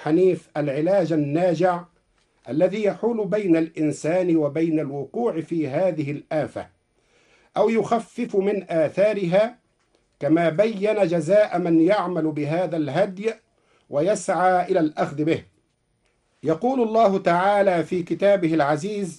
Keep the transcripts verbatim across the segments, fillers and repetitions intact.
الحنيف العلاج الناجع الذي يحول بين الإنسان وبين الوقوع في هذه الآفة أو يخفف من آثارها، كما بين جزاء من يعمل بهذا الهدي ويسعى إلى الأخذ به. يقول الله تعالى في كتابه العزيز: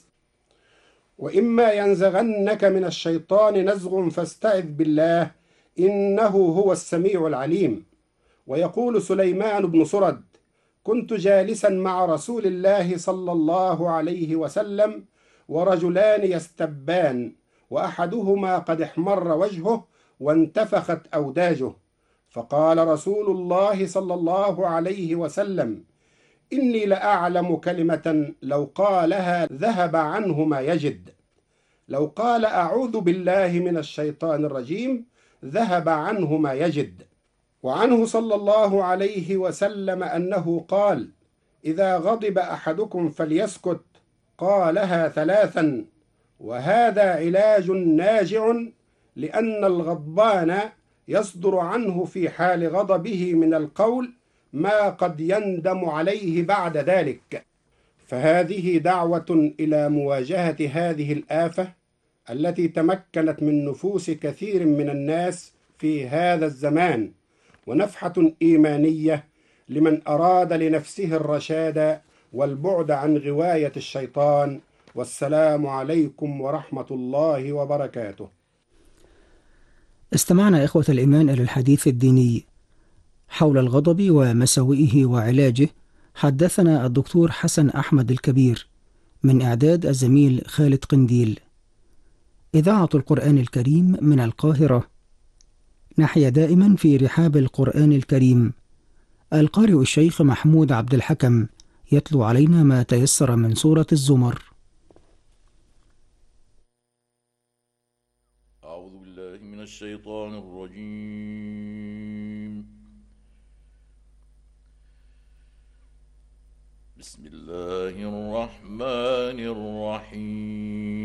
وإما ينزغنك من الشيطان نزغ فاستعذ بالله إنه هو السميع العليم. ويقول سليمان بن سرد: كنت جالسا مع رسول الله صلى الله عليه وسلم ورجلان يستبان، وأحدهما قد احمر وجهه وانتفخت أوداجه، فقال رسول الله صلى الله عليه وسلم: إني لأعلم كلمة لو قالها ذهب عنه ما يجد، لو قال أعوذ بالله من الشيطان الرجيم ذهب عنه ما يجد. وعنه صلى الله عليه وسلم أنه قال: إذا غضب أحدكم فليسكت، قالها ثلاثا، وهذا علاج ناجع، لأن الغضبان يصدر عنه في حال غضبه من القول ما قد يندم عليه بعد ذلك. فهذه دعوة إلى مواجهة هذه الآفة التي تمكنت من نفوس كثير من الناس في هذا الزمان، ونفحة إيمانية لمن أراد لنفسه الرشاد والبعد عن غواية الشيطان. والسلام عليكم ورحمة الله وبركاته. استمعنا إخوة الإيمان إلى الحديث الديني حول الغضب ومساوئه وعلاجه. حدثنا الدكتور حسن أحمد الكبير، من إعداد الزميل خالد قنديل. إذاعة القرآن الكريم من القاهرة. نحيا دائما في رحاب القرآن الكريم. القارئ الشيخ محمود عبد الحكم يتلو علينا ما تيسر من سورة الزمر. أعوذ بالله من الشيطان الرجيم. بسم الله الرحمن الرحيم.